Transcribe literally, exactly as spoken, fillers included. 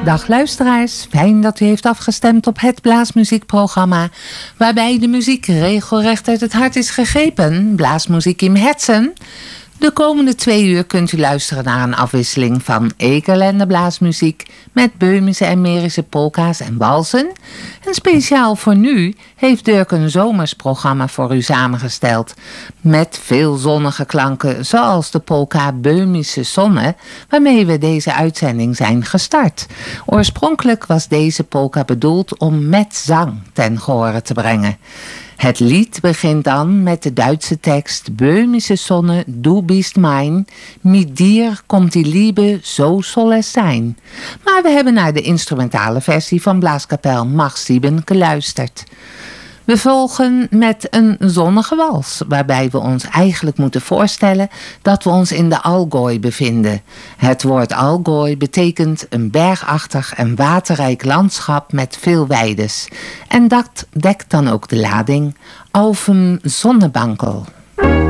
Dag luisteraars, fijn dat u heeft afgestemd op het Blaasmuziekprogramma, waarbij de muziek regelrecht uit het hart is gegrepen, Blaasmuziek im Herzen. De komende twee uur kunt u luisteren naar een afwisseling van ekelende blaasmuziek met Böhmische en Mährische polka's en walsen. En speciaal voor nu heeft Dirk een zomersprogramma voor u samengesteld met veel zonnige klanken zoals de polka Böhmische Sonne, waarmee we deze uitzending zijn gestart. Oorspronkelijk was deze polka bedoeld om met zang ten gehore te brengen. Het lied begint dan met de Duitse tekst Böhmische Sonne, du bist mein, mit dir kommt die Liebe, so soll es sein. Maar we hebben naar de instrumentale versie van blaaskapel Mach sieben geluisterd. We volgen met een zonnige wals, waarbij we ons eigenlijk moeten voorstellen dat we ons in de Allgäu bevinden. Het woord Allgäu betekent een bergachtig en waterrijk landschap met veel weides. En dat dekt dan ook de lading Auf dem Sonnebankel.